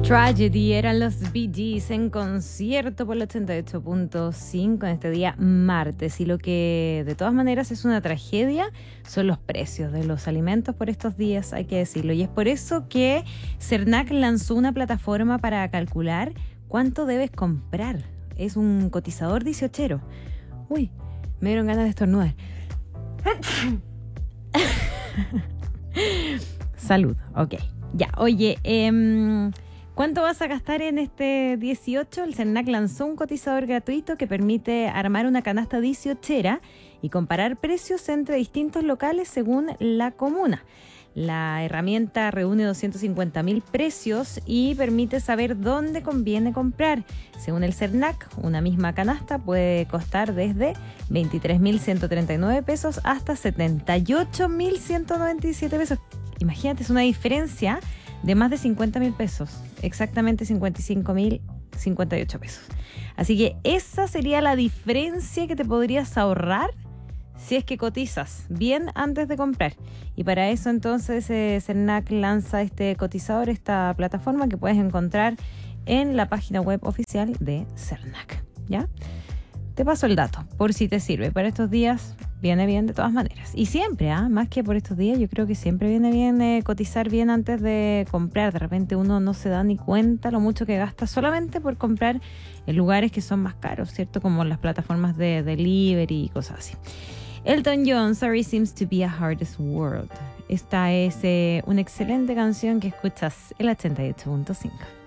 Tragedy eran los Bee Gees en concierto por el 88.5 en este día martes. Y lo que de todas maneras es una tragedia son los precios de los alimentos por estos días, hay que decirlo. Y es por eso que Cernac lanzó una plataforma para calcular cuánto debes comprar. Es un cotizador 18ero. Uy, me dieron ganas de estornudar. Salud, ok. Ya, oye, ¿cuánto vas a gastar en este 18? El Cernac lanzó un cotizador gratuito que permite armar una canasta 18era y comparar precios entre distintos locales según la comuna. La herramienta reúne 250.000 precios y permite saber dónde conviene comprar. Según el Cernac, una misma canasta puede costar desde 23.139 pesos hasta 78.197 pesos. Imagínate, es una diferencia de más de 50.000 pesos, exactamente 55.058 pesos. Así que esa sería la diferencia que te podrías ahorrar si es que cotizas bien antes de comprar. Y para eso entonces Cernac lanza este cotizador, esta plataforma que puedes encontrar en la página web oficial de Cernac, ¿ya? Te paso el dato, por si te sirve. Para estos días viene bien de todas maneras. Y siempre, más que por estos días, yo creo que siempre viene bien cotizar bien antes de comprar. De repente uno no se da ni cuenta lo mucho que gasta solamente por comprar en lugares que son más caros, ¿cierto? Como las plataformas de delivery y cosas así. Elton John, Sorry Seems to be a Hardest World. Esta es una excelente canción que escuchas el 88.5.